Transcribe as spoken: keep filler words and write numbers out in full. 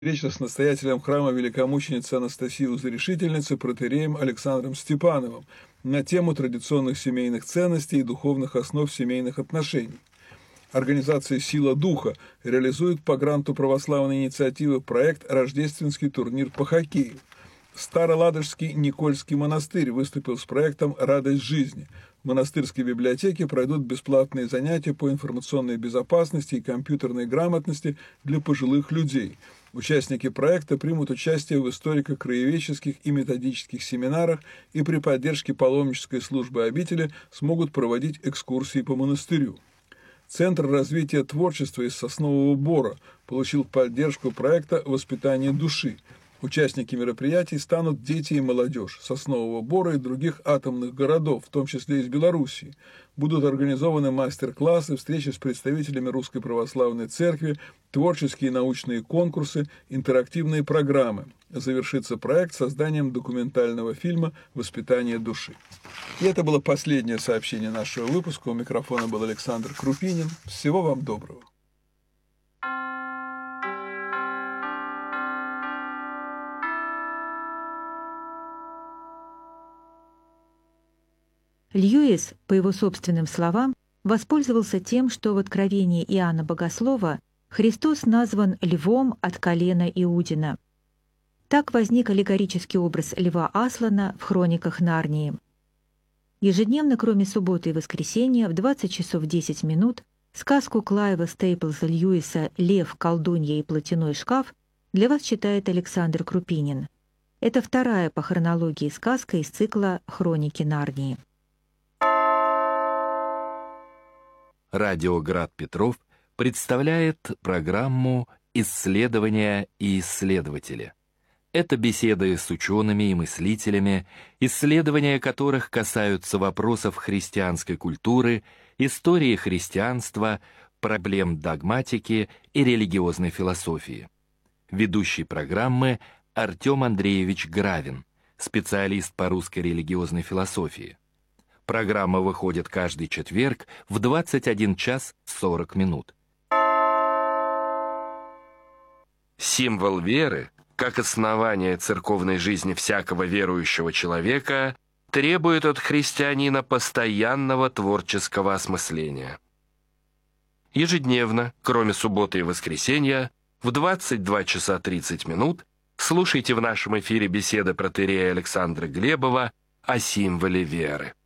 Встреча с настоятелем храма великомученицы Анастасии Узрешительницы протоиереем Александром Степановым на тему традиционных семейных ценностей и духовных основ семейных отношений. Организация «Сила Духа» реализует по гранту православной инициативы проект «Рождественский турнир по хоккею». Староладожский Никольский монастырь выступил с проектом «Радость жизни». В монастырской библиотеке пройдут бесплатные занятия по информационной безопасности и компьютерной грамотности для пожилых людей. Участники проекта примут участие в историко-краеведческих и методических семинарах и при поддержке паломнической службы обители смогут проводить экскурсии по монастырю. Центр развития творчества из Соснового Бора получил поддержку проекта «Воспитание души». Участники мероприятий станут дети и молодежь Соснового Бора и других атомных городов, в том числе из Белоруссии. Будут организованы мастер-классы, встречи с представителями Русской Православной Церкви, творческие и научные конкурсы, интерактивные программы. Завершится проект созданием документального фильма «Воспитание души». И это было последнее сообщение нашего выпуска. У микрофона был Александр Крупинин. Всего вам доброго. Льюис, по его собственным словам, воспользовался тем, что в Откровении Иоанна Богослова Христос назван львом от колена Иудина. Так возник аллегорический образ льва Аслана в хрониках Нарнии. Ежедневно, кроме субботы и воскресенья, в двадцать часов десять минут сказку Клайва Стейплза Льюиса «Лев, колдунья и платяной шкаф» для вас читает Александр Крупинин. Это вторая по хронологии сказка из цикла «Хроники Нарнии». Радио Град Петров представляет программу «Исследования и исследователи». Это беседы с учеными и мыслителями, исследования которых касаются вопросов христианской культуры, истории христианства, проблем догматики и религиозной философии. Ведущий программы Артем Андреевич Гравин, специалист по русской религиозной философии. Программа выходит каждый четверг в двадцать один час сорок минут. Символ веры, как основание церковной жизни всякого верующего человека, требует от христианина постоянного творческого осмысления. Ежедневно, кроме субботы и воскресенья, в двадцать два часа тридцать минут слушайте в нашем эфире беседы протоиерея Александра Глебова о символе веры.